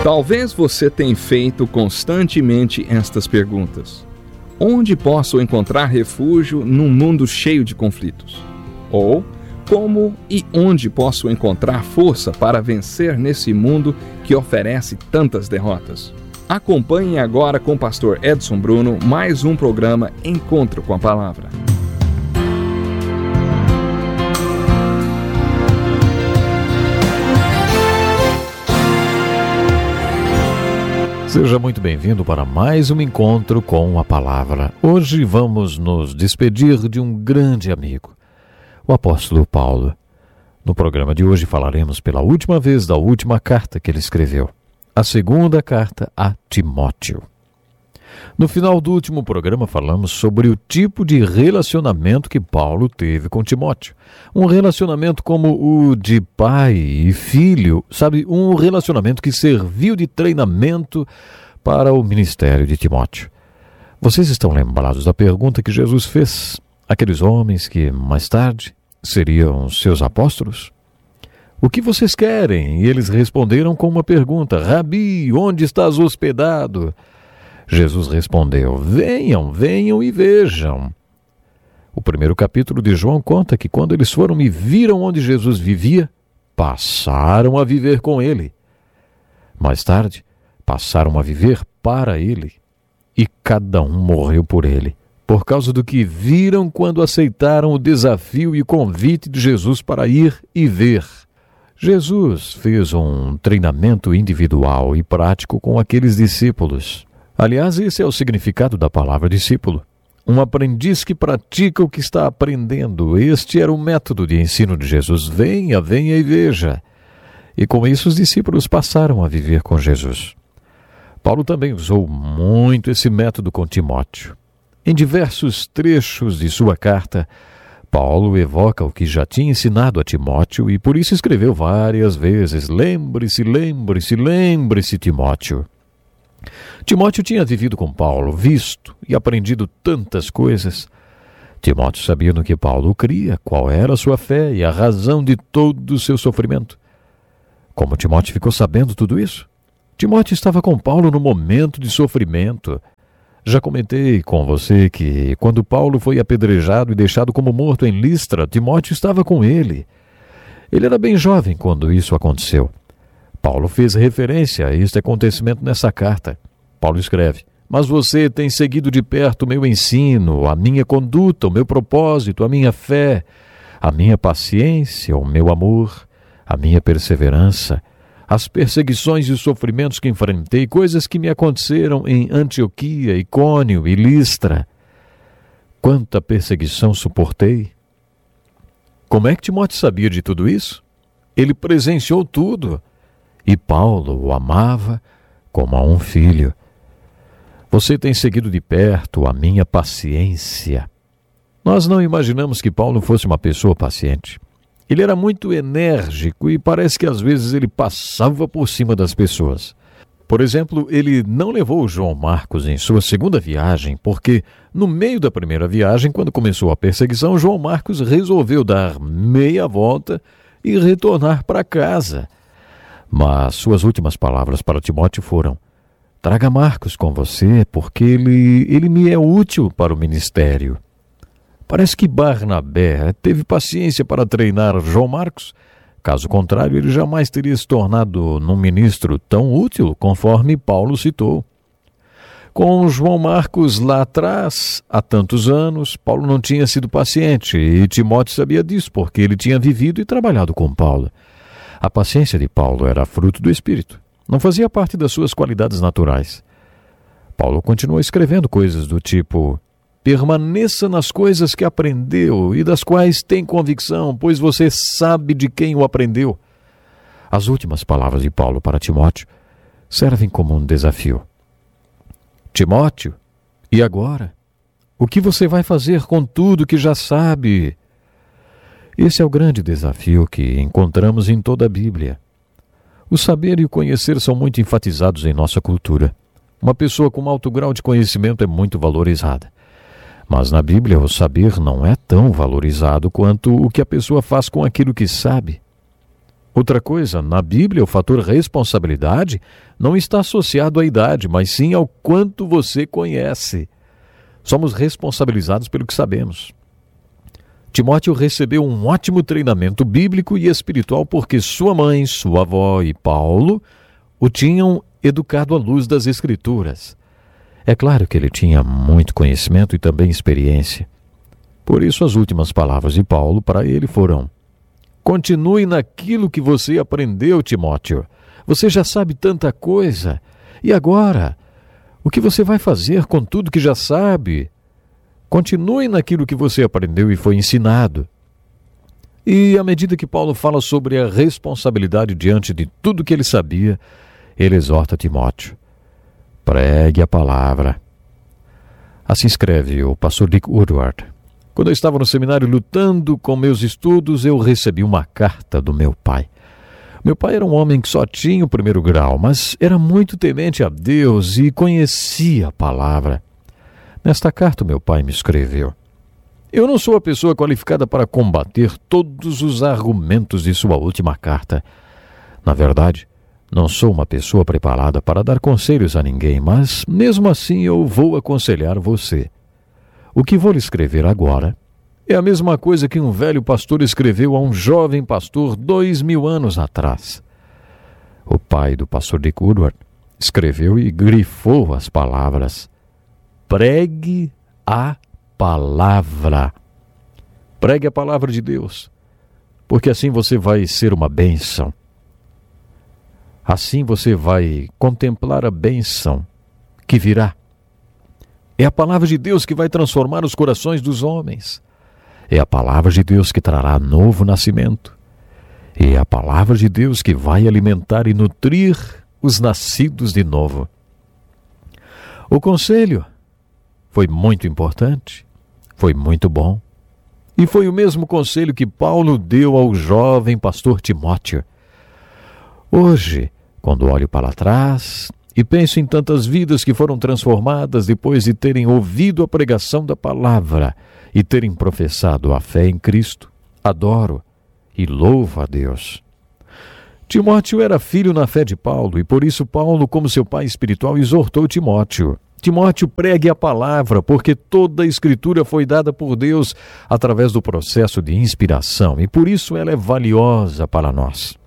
Talvez você tenha feito constantemente estas perguntas. Onde posso encontrar refúgio num mundo cheio de conflitos? Ou, como e onde posso encontrar força para vencer nesse mundo que oferece tantas derrotas? Acompanhe agora com o pastor Edson Bruno mais um programa Encontro com a Palavra. Seja muito bem-vindo para mais um Encontro com a Palavra. Hoje vamos nos despedir de um grande amigo, o apóstolo Paulo. No programa de hoje falaremos pela última vez da última carta que ele escreveu, a segunda carta a Timóteo. No final do último programa falamos sobre o tipo de relacionamento que Paulo teve com Timóteo. Um relacionamento como o de pai e filho, sabe? Um relacionamento que serviu de treinamento para o ministério de Timóteo. Vocês estão lembrados da pergunta que Jesus fez àqueles homens que, mais tarde, seriam seus apóstolos? O que vocês querem? E eles responderam com uma pergunta: Rabi, onde estás hospedado? Jesus respondeu: venham e vejam. O primeiro capítulo de João conta que quando eles foram e viram onde Jesus vivia, passaram a viver com ele. Mais tarde, passaram a viver para ele. E cada um morreu por ele, por causa do que viram quando aceitaram o desafio e convite de Jesus para ir e ver. Jesus fez um treinamento individual e prático com aqueles discípulos. Aliás, esse é o significado da palavra discípulo. Um aprendiz que pratica o que está aprendendo. Este era o método de ensino de Jesus. Venha e veja. E com isso os discípulos passaram a viver com Jesus. Paulo também usou muito esse método com Timóteo. Em diversos trechos de sua carta, Paulo evoca o que já tinha ensinado a Timóteo e por isso escreveu várias vezes: lembre-se, Timóteo. Timóteo tinha vivido com Paulo, visto e aprendido tantas coisas. Timóteo sabia no que Paulo cria, qual era a sua fé e a razão de todo o seu sofrimento. Como Timóteo ficou sabendo tudo isso? Timóteo estava com Paulo no momento de sofrimento. Já comentei com você que quando Paulo foi apedrejado e deixado como morto em Listra, Timóteo estava com ele. Ele era bem jovem quando isso aconteceu. Paulo fez referência a este acontecimento nessa carta. Paulo escreve: mas você tem seguido de perto o meu ensino, a minha conduta, o meu propósito, a minha fé, a minha paciência, o meu amor, a minha perseverança, as perseguições e sofrimentos que enfrentei, coisas que me aconteceram em Antioquia, Icônio e Listra. Quanta perseguição suportei! Como é que Timóteo sabia de tudo isso? Ele presenciou tudo. E Paulo o amava como a um filho. Você tem seguido de perto a minha paciência. Nós não imaginamos que Paulo fosse uma pessoa paciente. Ele era muito enérgico e parece que às vezes ele passava por cima das pessoas. Por exemplo, ele não levou João Marcos em sua segunda viagem porque, no meio da primeira viagem, quando começou a perseguição, João Marcos resolveu dar meia volta e retornar para casa. Mas suas últimas palavras para Timóteo foram: traga Marcos com você, porque ele me é útil para o ministério. Parece que Barnabé teve paciência para treinar João Marcos. Caso contrário, ele jamais teria se tornado num ministro tão útil, conforme Paulo citou. Com João Marcos lá atrás, há tantos anos, Paulo não tinha sido paciente, e Timóteo sabia disso, porque ele tinha vivido e trabalhado com Paulo. A paciência de Paulo era fruto do Espírito, não fazia parte das suas qualidades naturais. Paulo continuou escrevendo coisas do tipo: permaneça nas coisas que aprendeu e das quais tem convicção, pois você sabe de quem o aprendeu. As últimas palavras de Paulo para Timóteo servem como um desafio. Timóteo, e agora? O que você vai fazer com tudo que já sabe? Esse é o grande desafio que encontramos em toda a Bíblia. O saber e o conhecer são muito enfatizados em nossa cultura. Uma pessoa com alto grau de conhecimento é muito valorizada. Mas na Bíblia o saber não é tão valorizado quanto o que a pessoa faz com aquilo que sabe. Outra coisa, na Bíblia, o fator responsabilidade não está associado à idade, mas sim ao quanto você conhece. Somos responsabilizados pelo que sabemos. Timóteo recebeu um ótimo treinamento bíblico e espiritual porque sua mãe, sua avó e Paulo o tinham educado à luz das Escrituras. É claro que ele tinha muito conhecimento e também experiência. Por isso, as últimas palavras de Paulo para ele foram: continue naquilo que você aprendeu, Timóteo. Você já sabe tanta coisa. E agora? O que você vai fazer com tudo que já sabe? Continue naquilo que você aprendeu e foi ensinado. E à medida que Paulo fala sobre a responsabilidade diante de tudo que ele sabia, ele exorta Timóteo: pregue a palavra. Assim escreve o pastor Dick Woodward. Quando eu estava no seminário lutando com meus estudos, eu recebi uma carta do meu pai. Meu pai era um homem que só tinha o 1º grau, mas era muito temente a Deus e conhecia a palavra. Nesta carta, meu pai me escreveu: eu não sou a pessoa qualificada para combater todos os argumentos de sua última carta. Na verdade, não sou uma pessoa preparada para dar conselhos a ninguém, mas mesmo assim eu vou aconselhar você. O que vou lhe escrever agora é a mesma coisa que um velho pastor escreveu a um jovem pastor 2000 anos atrás. O pai do pastor Dick Woodward escreveu e grifou as palavras: pregue a palavra. Pregue a palavra de Deus, porque assim você vai ser uma bênção. Assim você vai contemplar a bênção que virá. É a palavra de Deus que vai transformar os corações dos homens. É a palavra de Deus que trará novo nascimento. É a palavra de Deus que vai alimentar e nutrir os nascidos de novo. O conselho foi muito importante, foi muito bom. E foi o mesmo conselho que Paulo deu ao jovem pastor Timóteo. Hoje, quando olho para trás e penso em tantas vidas que foram transformadas depois de terem ouvido a pregação da palavra e terem professado a fé em Cristo, adoro e louvo a Deus. Timóteo era filho na fé de Paulo e por isso Paulo, como seu pai espiritual, exortou Timóteo: Timóteo, pregue a palavra, porque toda a Escritura foi dada por Deus através do processo de inspiração e por isso ela é valiosa para nós.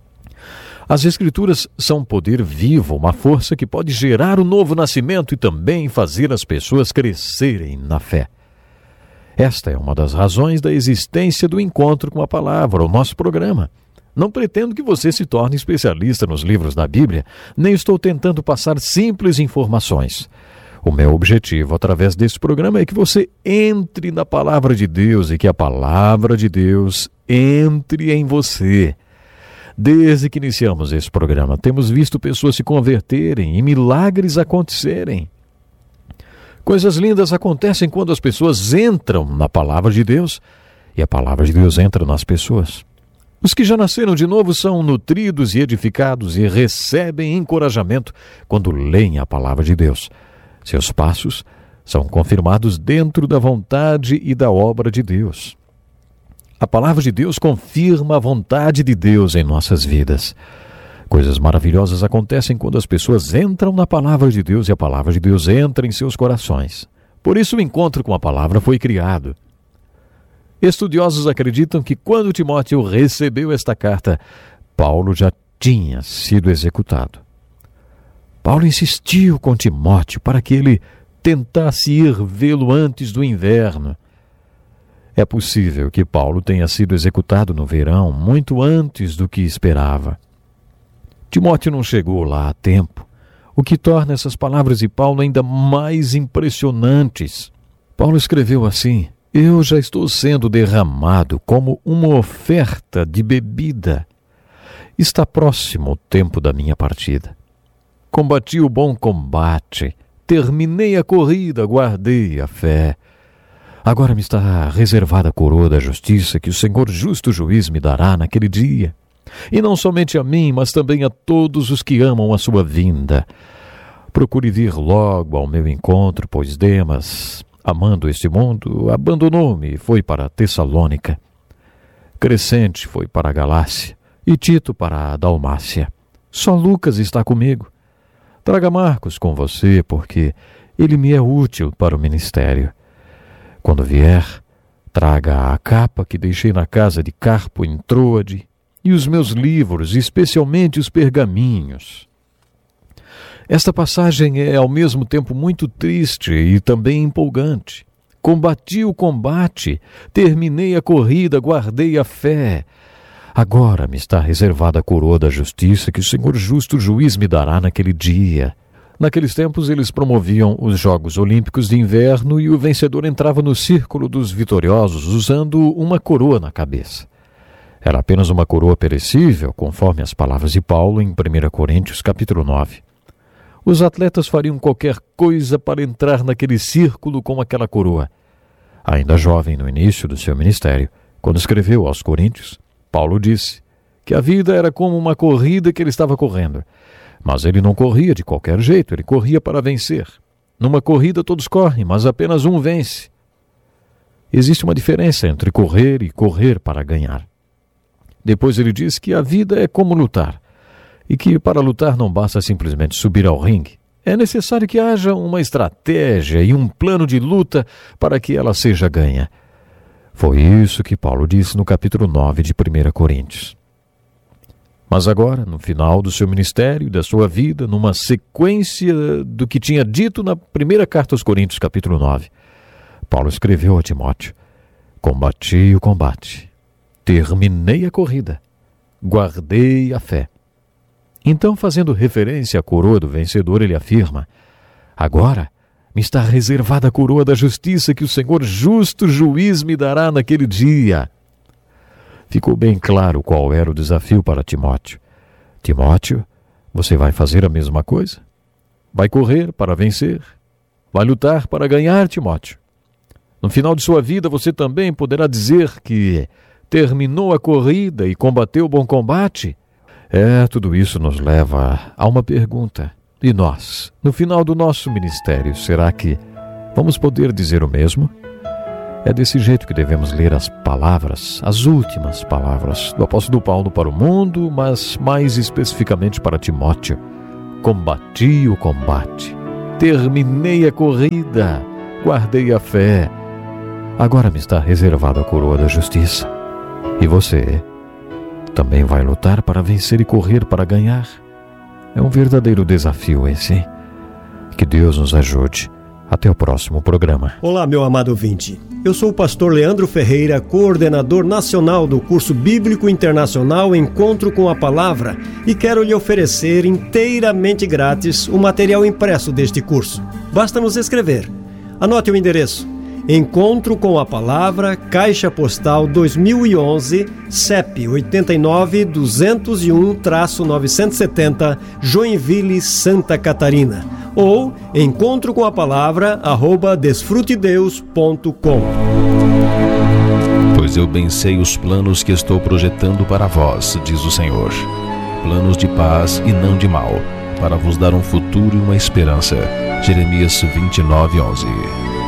As Escrituras são um poder vivo, uma força que pode gerar um novo nascimento e também fazer as pessoas crescerem na fé. Esta é uma das razões da existência do Encontro com a Palavra, o nosso programa. Não pretendo que você se torne especialista nos livros da Bíblia, nem estou tentando passar simples informações. O meu objetivo, através desse programa, é que você entre na Palavra de Deus e que a Palavra de Deus entre em você. Desde que iniciamos esse programa, temos visto pessoas se converterem e milagres acontecerem. Coisas lindas acontecem quando as pessoas entram na Palavra de Deus e a Palavra de Deus entra nas pessoas. Os que já nasceram de novo são nutridos e edificados e recebem encorajamento quando leem a Palavra de Deus. Seus passos são confirmados dentro da vontade e da obra de Deus. A Palavra de Deus confirma a vontade de Deus em nossas vidas. Coisas maravilhosas acontecem quando as pessoas entram na Palavra de Deus e a Palavra de Deus entra em seus corações. Por isso o encontro com a Palavra foi criado. Estudiosos acreditam que quando Timóteo recebeu esta carta, Paulo já tinha sido executado. Paulo insistiu com Timóteo para que ele tentasse ir vê-lo antes do inverno. É possível que Paulo tenha sido executado no verão, muito antes do que esperava. Timóteo não chegou lá a tempo, o que torna essas palavras de Paulo ainda mais impressionantes. Paulo escreveu assim: eu já estou sendo derramado como uma oferta de bebida. Está próximo o tempo da minha partida. Combati o bom combate, terminei a corrida, guardei a fé. Agora me está reservada a coroa da justiça que o Senhor justo juiz me dará naquele dia. E não somente a mim, mas também a todos os que amam a sua vinda. Procure vir logo ao meu encontro, pois Demas, amando este mundo, abandonou-me e foi para Tessalônica. Crescente foi para a Galácia e Tito para a Dalmácia. Só Lucas está comigo. Traga Marcos com você, porque ele me é útil para o ministério. Quando vier, traga a capa que deixei na casa de Carpo em Troade e os meus livros, especialmente os pergaminhos. Esta passagem é ao mesmo tempo muito triste e também empolgante. Combati o combate, terminei a corrida, guardei a fé. Agora me está reservada a coroa da justiça que o Senhor justo juiz me dará naquele dia. Naqueles tempos eles promoviam os Jogos Olímpicos de Inverno e o vencedor entrava no círculo dos vitoriosos usando uma coroa na cabeça. Era apenas uma coroa perecível, conforme as palavras de Paulo em 1 Coríntios capítulo 9. Os atletas fariam qualquer coisa para entrar naquele círculo com aquela coroa. Ainda jovem no início do seu ministério, quando escreveu aos Coríntios, Paulo disse que a vida era como uma corrida que ele estava correndo. Mas ele não corria de qualquer jeito, ele corria para vencer. Numa corrida todos correm, mas apenas um vence. Existe uma diferença entre correr e correr para ganhar. Depois ele diz que a vida é como lutar, e que para lutar não basta simplesmente subir ao ringue. É necessário que haja uma estratégia e um plano de luta para que ela seja ganha. Foi isso que Paulo disse no capítulo 9 de 1 Coríntios. Mas agora, no final do seu ministério e da sua vida, numa sequência do que tinha dito na primeira carta aos Coríntios, capítulo 9, Paulo escreveu a Timóteo: combati o combate, terminei a corrida, guardei a fé. Então, fazendo referência à coroa do vencedor, ele afirma: agora me está reservada a coroa da justiça que o Senhor justo juiz me dará naquele dia. Ficou bem claro qual era o desafio para Timóteo. Timóteo, você vai fazer a mesma coisa? Vai correr para vencer? Vai lutar para ganhar, Timóteo? No final de sua vida, você também poderá dizer que terminou a corrida e combateu o bom combate? Tudo isso nos leva a uma pergunta. E nós, no final do nosso ministério, será que vamos poder dizer o mesmo? É desse jeito que devemos ler as palavras, as últimas palavras do apóstolo Paulo para o mundo, mas mais especificamente para Timóteo. Combati o combate, terminei a corrida, guardei a fé. Agora me está reservada a coroa da justiça. E você também vai lutar para vencer e correr para ganhar? É um verdadeiro desafio esse. Que Deus nos ajude. Até o próximo programa. Olá, meu amado ouvinte. Eu sou o pastor Leandro Ferreira, coordenador nacional do curso bíblico internacional Encontro com a Palavra, e quero lhe oferecer inteiramente grátis o material impresso deste curso. Basta nos escrever. Anote o endereço: Encontro com a Palavra, Caixa Postal 2011, CEP 89-201-970, Joinville, Santa Catarina. Ou encontrocomapalavra@desfrutedeus.com. Pois eu bem sei os planos que estou projetando para vós, diz o Senhor. Planos de paz e não de mal, para vos dar um futuro e uma esperança. Jeremias 29:11.